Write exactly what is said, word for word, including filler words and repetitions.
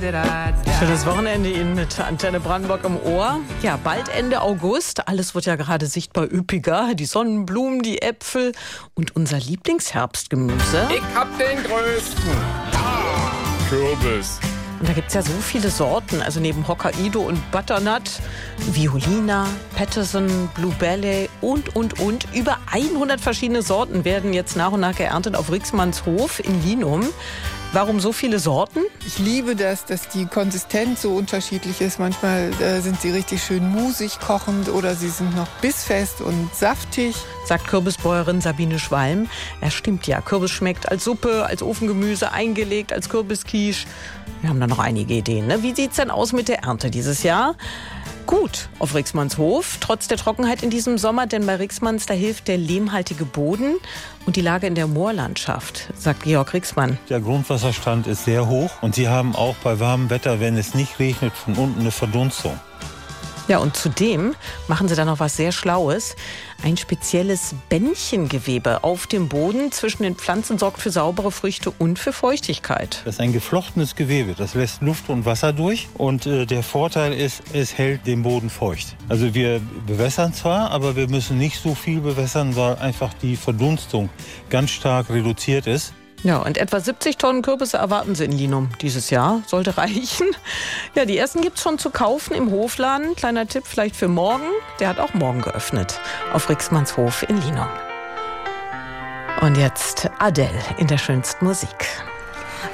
Schönes Wochenende Ihnen mit Antenne Brandenburg im Ohr. Ja, bald Ende August. Alles wird ja gerade sichtbar üppiger. Die Sonnenblumen, die Äpfel und unser Lieblingsherbstgemüse. Ich hab den größten. Ah, Kürbis. Und da gibt es ja so viele Sorten. Also neben Hokkaido und Butternut, Violina, Patterson, Blue Ballet und, und, und. Über hundert verschiedene Sorten werden jetzt nach und nach geerntet auf Rixmanns Hof in Linum. Warum so viele Sorten? Ich liebe das, dass die Konsistenz so unterschiedlich ist. Manchmal äh, sind sie richtig schön musig kochend oder sie sind noch bissfest und saftig. Sagt Kürbisbäuerin Sabine Schwalm. Ja, stimmt ja. Kürbis schmeckt als Suppe, als Ofengemüse, eingelegt, als Kürbisquiche. Wir haben da noch einige Ideen. Ne? Wie sieht's denn aus mit der Ernte dieses Jahr? Gut auf Rixmanns Hof, trotz der Trockenheit in diesem Sommer, denn bei Rixmanns, da hilft der lehmhaltige Boden und die Lage in der Moorlandschaft, sagt Georg Rixmann. Der Grundwasserstand ist sehr hoch und sie haben auch bei warmem Wetter, wenn es nicht regnet, von unten eine Verdunstung. Ja, und zudem machen sie da noch was sehr Schlaues. Ein spezielles Bändchengewebe auf dem Boden zwischen den Pflanzen sorgt für saubere Früchte und für Feuchtigkeit. Das ist ein geflochtenes Gewebe, das lässt Luft und Wasser durch und äh, der Vorteil ist, es hält den Boden feucht. Also wir bewässern zwar, aber wir müssen nicht so viel bewässern, weil einfach die Verdunstung ganz stark reduziert ist. Ja, und etwa siebzig Tonnen Kürbisse erwarten sie in Linum dieses Jahr. Sollte reichen. Ja, die ersten gibt's schon zu kaufen im Hofladen. Kleiner Tipp vielleicht für morgen. Der hat auch morgen geöffnet. Auf Rixmanns Hof in Linum. Und jetzt Adele in der schönsten Musik.